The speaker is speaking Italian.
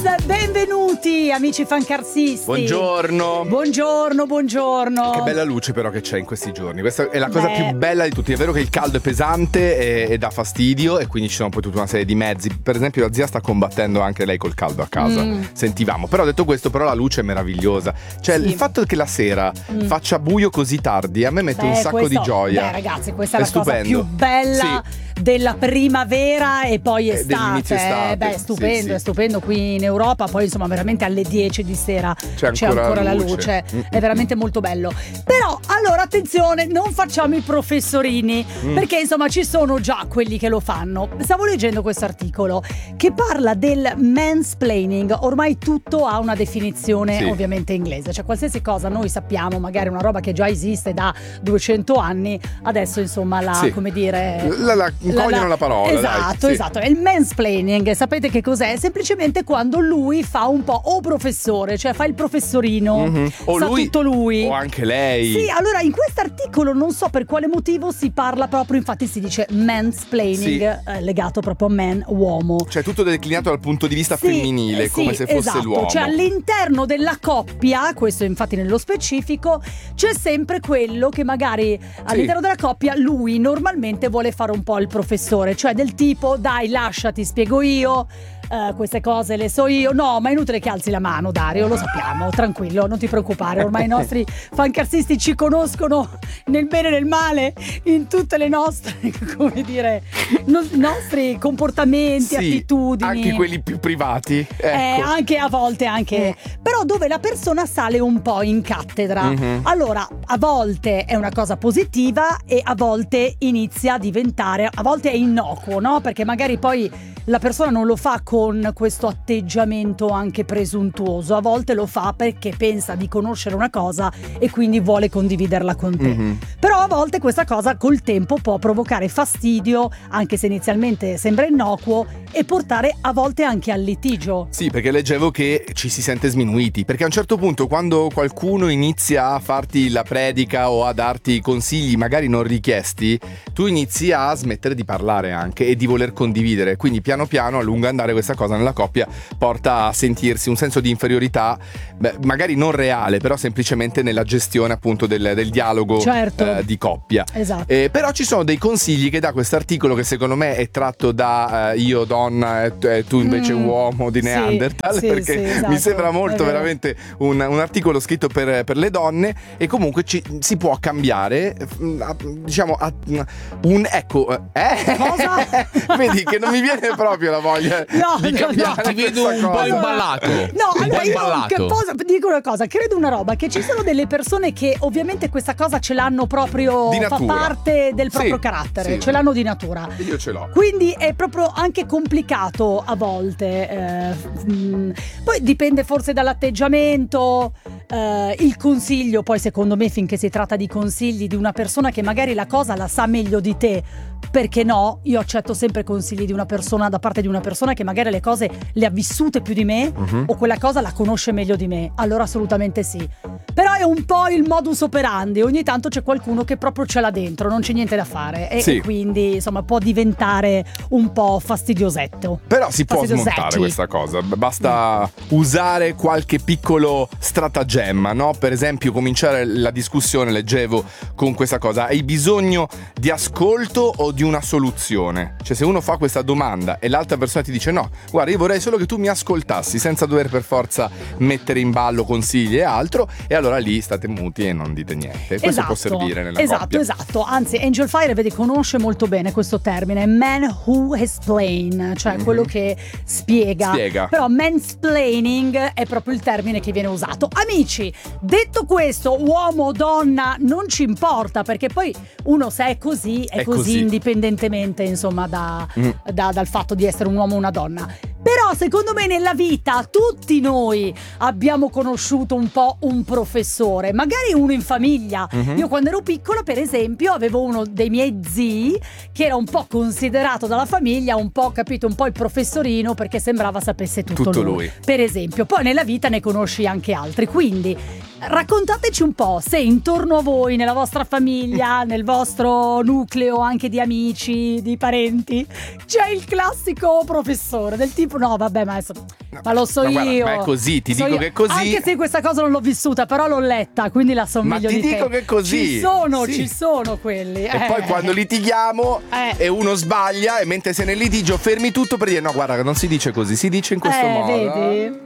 Benvenuti amici fancarsisti. Buongiorno. Buongiorno. Che bella luce però che c'è in questi giorni. Questa è la cosa più bella di tutti. È vero che il caldo è pesante e dà fastidio, e quindi ci sono poi tutta una serie di mezzi. Per esempio la zia sta combattendo anche lei col caldo a casa. Sentivamo. Però detto questo, però la luce è meravigliosa. Cioè il fatto che la sera faccia buio così tardi a me mette un sacco di gioia. Ragazzi, questa è la cosa più bella della primavera e poi dell'inizio estate. È stupendo, è stupendo qui in Europa. Poi insomma veramente alle 10 di sera c'è ancora la luce. È veramente molto bello. Però allora attenzione, non facciamo i professorini, perché insomma ci sono già quelli che lo fanno. Stavo leggendo questo articolo che parla del mansplaining. Ormai tutto ha una definizione ovviamente inglese, cioè qualsiasi cosa noi sappiamo, magari una roba che già esiste da 200 anni, adesso insomma come dire cogliano la parola. Esatto. E il mansplaining, sapete che cos'è? È semplicemente quando lui fa un po' professore, cioè fa il professorino, o sa lui, tutto lui, o anche lei. Sì, allora in quest'articolo non so per quale motivo si parla proprio, infatti si dice mansplaining, legato proprio a man, uomo. Cioè tutto declinato dal punto di vista femminile, come se fosse l'uomo. Cioè all'interno della coppia, questo infatti nello specifico, c'è sempre quello che magari all'interno della coppia lui normalmente vuole fare un po' il professore, cioè del tipo dai lasciati, spiego io. Queste cose le so io. No, ma è inutile che alzi la mano, Dario, lo sappiamo, tranquillo, non ti preoccupare, ormai i nostri fancarsisti ci conoscono nel bene e nel male, in tutte le nostre, come dire, nostri comportamenti, attitudini, anche quelli più privati, ecco. Anche a volte però dove la persona sale un po' in cattedra. Allora a volte è una cosa positiva e a volte inizia a diventare, a volte è innocuo, no? Perché magari poi la persona non lo fa con questo atteggiamento anche presuntuoso, a volte lo fa perché pensa di conoscere una cosa e quindi vuole condividerla con te. Però a volte questa cosa col tempo può provocare fastidio, anche se inizialmente sembra innocuo, e portare a volte anche al litigio. Sì, perché leggevo che ci si sente sminuiti, perché a un certo punto quando qualcuno inizia a farti la predica o a darti consigli magari non richiesti, tu inizi a smettere di parlare anche e di voler condividere, quindi piano piano a lungo andare questa cosa nella coppia porta a sentirsi un senso di inferiorità, magari non reale, però semplicemente nella gestione appunto del dialogo di coppia. Esatto. Però ci sono dei consigli che dà quest'articolo, che secondo me è tratto da io donna e tu invece uomo di Neanderthal, perché mi sembra molto veramente un articolo scritto per le donne, e comunque si può cambiare, diciamo cosa? Vedi che non mi viene proprio la voglia di cambiare. Ti vedo un po' imballato. Dico una cosa, credo una roba, che ci sono delle persone che ovviamente questa cosa ce l'hanno proprio, fa parte del proprio carattere, ce l'hanno di natura. Io ce l'ho. Quindi è proprio anche complicato a volte. Poi dipende forse dall'atteggiamento. Il consiglio, poi secondo me, finché si tratta di consigli di una persona che magari la cosa la sa meglio di te, perché no? Io accetto sempre consigli di una persona, da parte di una persona che magari le cose le ha vissute più di me, o quella cosa la conosce meglio di me, allora assolutamente sì. Però è un po' il modus operandi, ogni tanto c'è qualcuno che proprio ce l'ha dentro, non c'è niente da fare, e quindi insomma può diventare un po' fastidiosetto. Però si può smontare questa cosa, basta usare qualche piccolo stratagemma, no? Per esempio cominciare la discussione, leggevo, con questa cosa: hai bisogno di ascolto o di una soluzione? Cioè se uno fa questa domanda e l'altra persona ti dice no, guarda, io vorrei solo che tu mi ascoltassi senza dover per forza mettere in ballo consigli e altro, e allora lì state muti e non dite niente. Questo può servire nella coppia. Esatto, anzi Angel Fire, vedi, conosce molto bene questo termine, man who explain, cioè quello che spiega. Però mansplaining è proprio il termine che viene usato. Amici, detto questo, uomo o donna non ci importa, perché poi uno, se è così indipendentemente insomma dal fatto di essere un uomo o una donna. Però secondo me nella vita tutti noi abbiamo conosciuto un po' un professore, magari uno in famiglia. Io quando ero piccola, per esempio, avevo uno dei miei zii che era un po' considerato dalla famiglia un po', capito, un po' il professorino, perché sembrava sapesse tutto lui, per esempio. Poi nella vita ne conosci anche altri, quindi raccontateci un po' se intorno a voi, nella vostra famiglia, nel vostro nucleo anche di amici, di parenti, c'è il classico professore del tipo no vabbè ma lo so io. Ma è così, ti dico che è così. Anche se questa cosa non l'ho vissuta, però l'ho letta, quindi la so meglio di te. Ma ti dico che è così. Ci sono quelli. E poi quando litighiamo e uno sbaglia e mentre sei nel litigio fermi tutto per dire no guarda non si dice così, si dice in questo modo. Vedi?